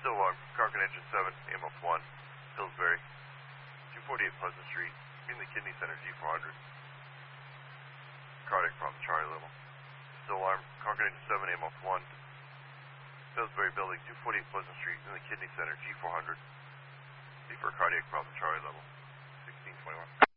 Still alarm, Carcan Engine 7, AMF 1, Pillsbury, 248 Pleasant Street, in the Kidney Center, G400. Cardiac problem, Charlie level. Still alarm, Carcan Engine 7, AMF 1, Pillsbury Building, 248 Pleasant Street, in the Kidney Center, G400. See for cardiac problem, Charlie level, 1621.